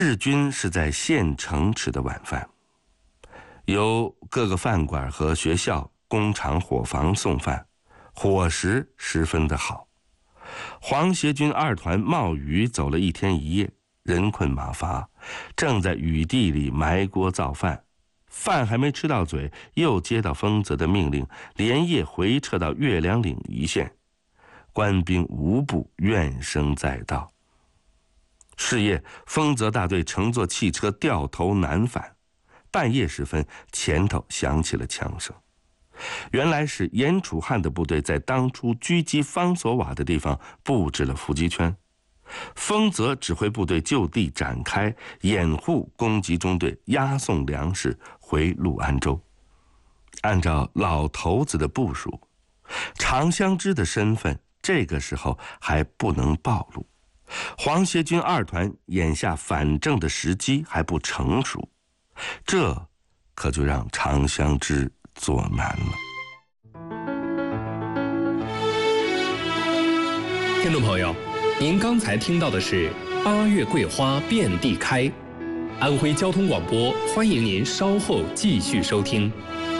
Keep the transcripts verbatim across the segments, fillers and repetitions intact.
日均是在县城吃的晚饭，由各个饭馆和学校、工厂、伙房送饭，伙食十分的好。黄协军二团冒雨走了一天一夜，人困马乏，正在雨地里埋锅造饭，饭还没吃到嘴，又接到丰泽的命令，连夜回撤到月亮岭一线。官兵无不怨声载道。是夜，丰泽大队乘坐汽车掉头南返，半夜时分，前头响起了枪声。原来是严楚汉的部队在当初狙击方索瓦的地方布置了伏击圈，丰泽指挥部队就地展开，掩护攻击中队押送粮食回陆安州。按照老头子的部署，常香枝的身份这个时候还不能暴露，黄协军二团眼下反正的时机还不成熟，这可就让常香枝作难了。 听众朋友，您刚才听到的是八月桂花遍地开，安徽交通广播，欢迎您稍后继续收听。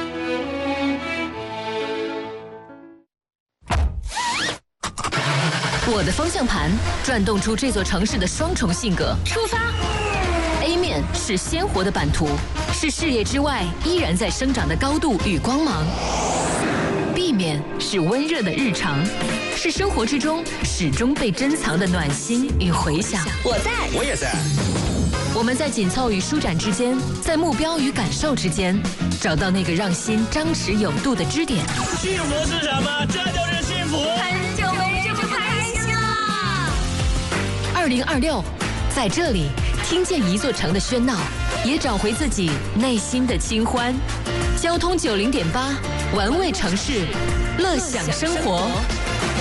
我的方向盘转动出这座城市的双重性格。出发 ！A 面是鲜活的版图，是视野之外依然在生长的高度与光芒。B 面是温热的日常，是生活之中始终被珍藏的暖心与回响。 我在， 我也在。 我们在紧凑与舒展之间，在目标与感受之间，找到那个让心张弛有度的支点。 幸福是什么？这就是幸福。 很久没这么开心了。 二零二六，在这里听见一座城的喧闹，也找回自己内心的清欢。交通九零点八，玩味城市，乐享生活。